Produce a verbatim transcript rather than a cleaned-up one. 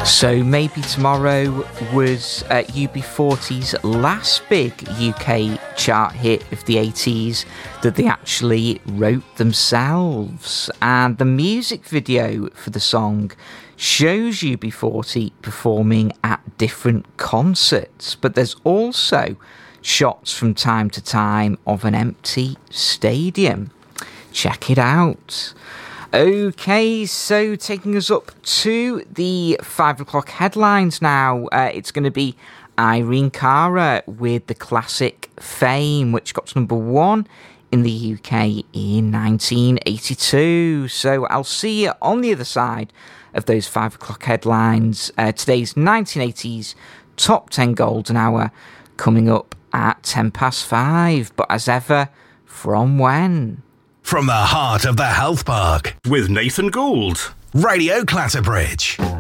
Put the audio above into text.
So maybe tomorrow was uh, U B forty's last big U K chart hit of the eighties that they actually wrote themselves. And the music video for the song shows U B forty performing at different concerts, but there's also shots from time to time of an empty stadium. Check it out. Okay, so taking us up to the five o'clock headlines now. Uh, it's going to be Irene Cara with the classic Fame, which got to number one in the U K in nineteen eighty-two. So I'll see you on the other side of those five o'clock headlines. Uh, today's nineteen eighties Top ten Golden Hour coming up at ten past five. But as ever, from when? From the heart of the health park with Nathan Gould, Radio Clatterbridge.